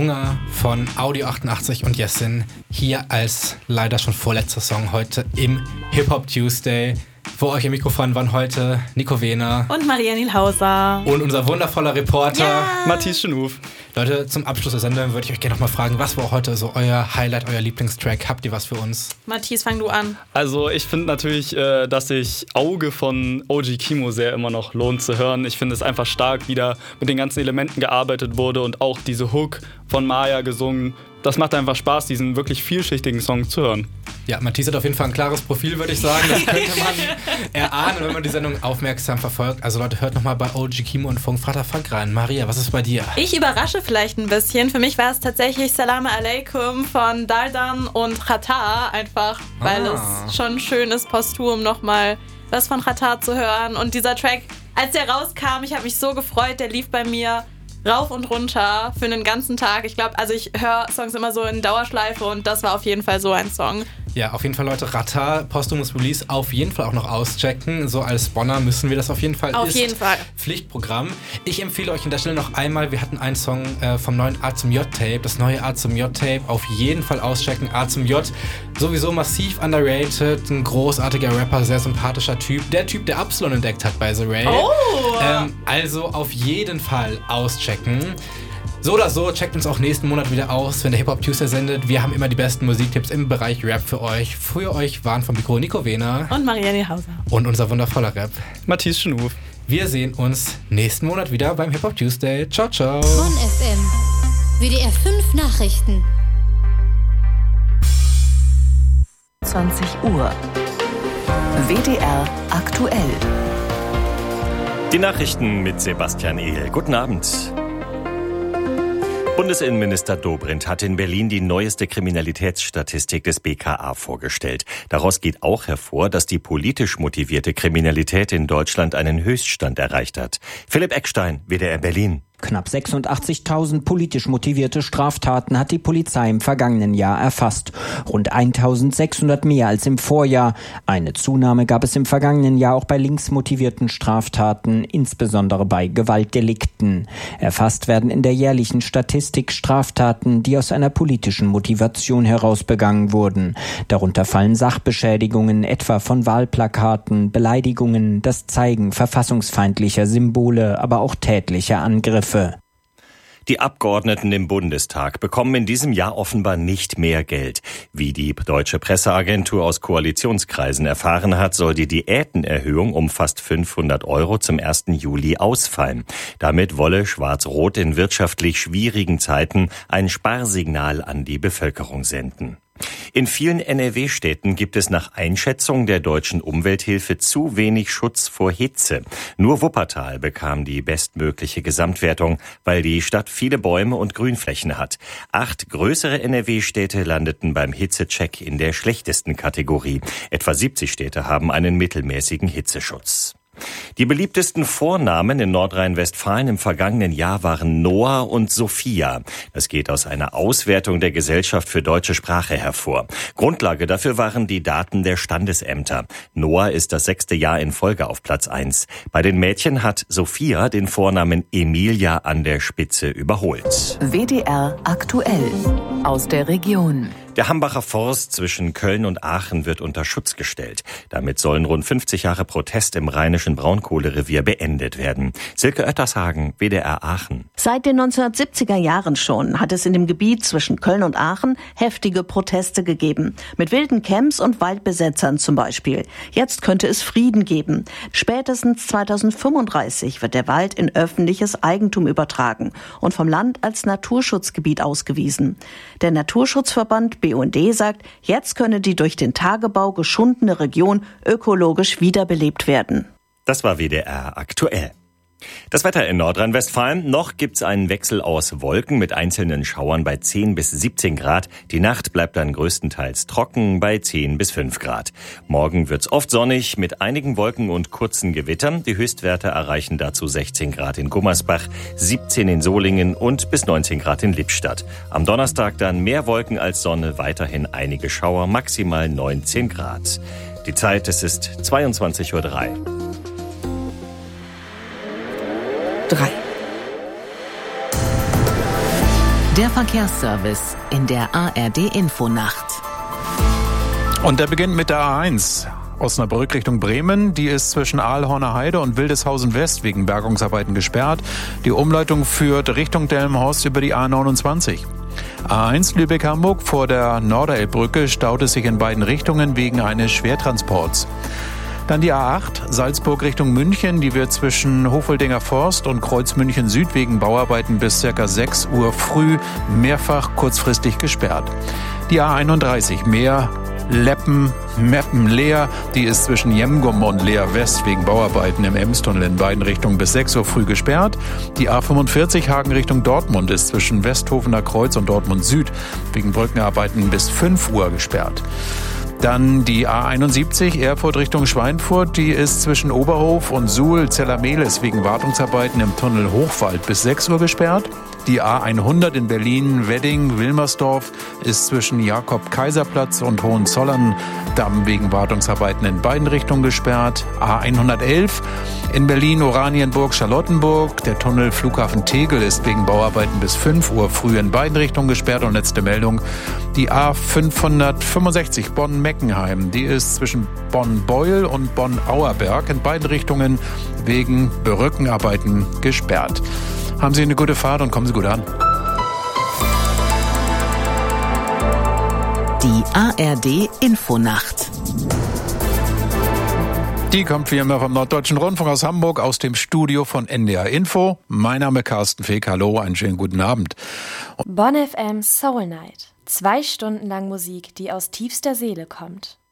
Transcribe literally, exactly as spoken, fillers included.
Hunger von Audio achtundachtzig und Jessin hier als leider schon vorletzter Song heute im Hip-Hop Tuesday. Vor euch im Mikrofon waren heute Nico Wehner und Maria Nielhauser und unser wundervoller Reporter ja. Matthias Schenuf. Leute, zum Abschluss der Sendung würde ich euch gerne noch mal fragen, was war heute so euer Highlight, euer Lieblingstrack? Habt ihr was für uns? Matthias, fang du an. Also ich finde natürlich, äh, dass sich Auge von O G Kimo sehr immer noch lohnt zu hören. Ich finde es einfach stark, wie da mit den ganzen Elementen gearbeitet wurde und auch diese Hook von Maya gesungen. Das macht einfach Spaß, diesen wirklich vielschichtigen Song zu hören. Ja, Matthias hat auf jeden Fall ein klares Profil, würde ich sagen. Das könnte man erahnen, wenn man die Sendung aufmerksam verfolgt. Also Leute, hört nochmal bei O G Kimo und Funkvater Funk rein. Maria, was ist bei dir? Ich überrasche vielleicht ein bisschen. Für mich war es tatsächlich Salam Aleikum von Dardan und Xatar. Einfach, weil ah. es schon schön ist, posthum nochmal was von Xatar zu hören. Und dieser Track, als der rauskam, ich habe mich so gefreut, der lief bei mir rauf und runter für einen ganzen Tag. Ich glaube, also ich höre Songs immer so in Dauerschleife und das war auf jeden Fall so ein Song. Ja, auf jeden Fall, Leute, Xatar, Posthumous Release auf jeden Fall auch noch auschecken. So als Bonner müssen wir das auf jeden Fall. Auf ist jeden Fall. Pflichtprogramm. Ich empfehle euch an der Stelle noch einmal, wir hatten einen Song äh, vom neuen A zum J-Tape, das neue A zum J-Tape, auf jeden Fall auschecken. A zum J, sowieso massiv underrated, ein großartiger Rapper, sehr sympathischer Typ. Der Typ, der Absalon entdeckt hat bei The Ray. Oh! Ähm, also auf jeden Fall auschecken. So oder so, checkt uns auch nächsten Monat wieder aus, wenn der Hip-Hop Tuesday sendet. Wir haben immer die besten Musiktipps im Bereich Rap für euch. Für euch waren vom Mikro Nico Wehner und Maria Nielhauser und unser wundervoller Rap Matthias Schenuf. Wir sehen uns nächsten Monat wieder beim Hip-Hop Tuesday. Ciao, ciao. Bonn F M. W D R fünf Nachrichten. zwanzig Uhr. W D R aktuell. Die Nachrichten mit Sebastian Ehl. Guten Abend. Bundesinnenminister Dobrindt hat in Berlin die neueste Kriminalitätsstatistik des B K A vorgestellt. Daraus geht auch hervor, dass die politisch motivierte Kriminalität in Deutschland einen Höchststand erreicht hat. Philipp Eckstein, W D R Berlin. Knapp sechsundachtzigtausend politisch motivierte Straftaten hat die Polizei im vergangenen Jahr erfasst. Rund eintausendsechshundert mehr als im Vorjahr. Eine Zunahme gab es im vergangenen Jahr auch bei linksmotivierten Straftaten, insbesondere bei Gewaltdelikten. Erfasst werden in der jährlichen Statistik Straftaten, die aus einer politischen Motivation heraus begangen wurden. Darunter fallen Sachbeschädigungen, etwa von Wahlplakaten, Beleidigungen, das Zeigen verfassungsfeindlicher Symbole, aber auch tätliche Angriffe. Die Abgeordneten im Bundestag bekommen in diesem Jahr offenbar nicht mehr Geld. Wie die Deutsche Presseagentur aus Koalitionskreisen erfahren hat, soll die Diätenerhöhung um fast fünfhundert Euro zum ersten Juli ausfallen. Damit wolle Schwarz-Rot in wirtschaftlich schwierigen Zeiten ein Sparsignal an die Bevölkerung senden. In vielen N R W-Städten gibt es nach Einschätzung der Deutschen Umwelthilfe zu wenig Schutz vor Hitze. Nur Wuppertal bekam die bestmögliche Gesamtwertung, weil die Stadt viele Bäume und Grünflächen hat. Acht größere N R W-Städte landeten beim Hitzecheck in der schlechtesten Kategorie. Etwa siebzig Städte haben einen mittelmäßigen Hitzeschutz. Die beliebtesten Vornamen in Nordrhein-Westfalen im vergangenen Jahr waren Noah und Sophia. Das geht aus einer Auswertung der Gesellschaft für deutsche Sprache hervor. Grundlage dafür waren die Daten der Standesämter. Noah ist das sechste Jahr in Folge auf Platz eins. Bei den Mädchen hat Sophia den Vornamen Emilia an der Spitze überholt. W D R aktuell aus der Region. Der Hambacher Forst zwischen Köln und Aachen wird unter Schutz gestellt. Damit sollen rund fünfzig Jahre Protest im rheinischen Braunkohlerevier beendet werden. Silke Oettershagen, W D R Aachen. Seit den neunzehnhundertsiebziger Jahren schon hat es in dem Gebiet zwischen Köln und Aachen heftige Proteste gegeben. Mit wilden Camps und Waldbesetzern zum Beispiel. Jetzt könnte es Frieden geben. Spätestens zweitausendfünfunddreißig wird der Wald in öffentliches Eigentum übertragen und vom Land als Naturschutzgebiet ausgewiesen. Der Naturschutzverband B U N D sagt, jetzt könne die durch den Tagebau geschundene Region ökologisch wiederbelebt werden. Das war W D R aktuell. Das Wetter in Nordrhein-Westfalen. Noch gibt's einen Wechsel aus Wolken mit einzelnen Schauern bei zehn bis siebzehn Grad. Die Nacht bleibt dann größtenteils trocken bei zehn bis fünf Grad. Morgen wird's oft sonnig mit einigen Wolken und kurzen Gewittern. Die Höchstwerte erreichen dazu sechzehn Grad in Gummersbach, siebzehn in Solingen und bis neunzehn Grad in Lippstadt. Am Donnerstag dann mehr Wolken als Sonne, weiterhin einige Schauer, maximal neunzehn Grad. Die Zeit, es ist zweiundzwanzig Uhr drei. drei. Der Verkehrsservice in der A R D-Infonacht. Und der beginnt mit der A eins. Osnabrück Richtung Bremen, die ist zwischen Aalhorner Heide und Wildeshausen West wegen Bergungsarbeiten gesperrt. Die Umleitung führt Richtung Delmenhorst über die A neunundzwanzig. A eins Lübeck-Hamburg vor der Norderelbbrücke staut es sich in beiden Richtungen wegen eines Schwertransports. Dann die A acht, Salzburg Richtung München, die wird zwischen Hofeldinger Forst und Kreuz München Süd wegen Bauarbeiten bis ca. sechs Uhr früh mehrfach kurzfristig gesperrt. Die A einunddreißig, Meer, Leppen, Meppen, Leer, die ist zwischen Jemgum und Leer West wegen Bauarbeiten im Emstunnel in beiden Richtungen bis sechs Uhr früh gesperrt. Die A fünfundvierzig Hagen Richtung Dortmund ist zwischen Westhofener Kreuz und Dortmund Süd wegen Brückenarbeiten bis fünf Uhr gesperrt. Dann die A einundsiebzig Erfurt Richtung Schweinfurt, die ist zwischen Oberhof und Suhl-Zellermehlis wegen Wartungsarbeiten im Tunnel Hochwald bis sechs Uhr gesperrt. Die A hundert in Berlin-Wedding-Wilmersdorf ist zwischen Jakob-Kaiser-Platz und Hohenzollern-Damm wegen Wartungsarbeiten in beiden Richtungen gesperrt. A hundertelf in Berlin-Oranienburg-Charlottenburg. Der Tunnel Flughafen Tegel ist wegen Bauarbeiten bis fünf Uhr früh in beiden Richtungen gesperrt. Und letzte Meldung, die A fünfhundertfünfundsechzig Bonn-Meckenheim. Die ist zwischen Bonn-Beuel und Bonn-Auerberg in beiden Richtungen wegen Brückenarbeiten gesperrt. Haben Sie eine gute Fahrt und kommen Sie gut an. Die A R D-Infonacht. Die kommt wie immer vom Norddeutschen Rundfunk aus Hamburg, aus dem Studio von N D R Info. Mein Name ist Carsten Feck. Hallo, einen schönen guten Abend. Bonn F M Soul Night. Zwei Stunden lang Musik, die aus tiefster Seele kommt.